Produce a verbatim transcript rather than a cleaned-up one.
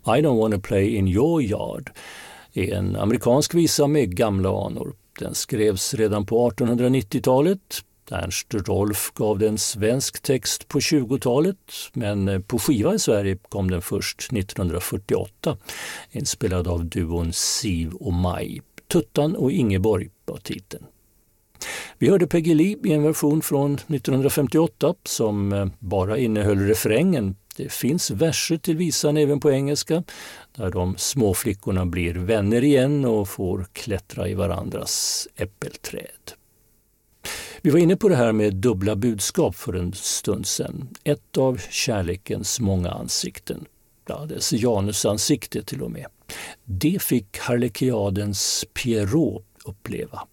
I don't wanna play in your yard är en amerikansk visa med gamla anor. Den skrevs redan på artonhundranittiotalet. Ernst Rolf gav den svensk text på tjugotalet, men på skiva i Sverige kom den först nittonhundrafyrtioåtta, inspelad av duon Siv och Maj. Tuttan och Ingeborg var titeln. Vi hörde Peggy Lee i en version från nittonhundrafemtioåtta som bara innehöll refrängen. Det finns verser till visan även på engelska, där de små flickorna blir vänner igen och får klättra i varandras äppelträd. Vi var inne på det här med dubbla budskap för en stund sedan. Ett av kärlekens många ansikten. Ja, dess Janusansikte till och med. Det fick harlekiadens Pierrot uppleva.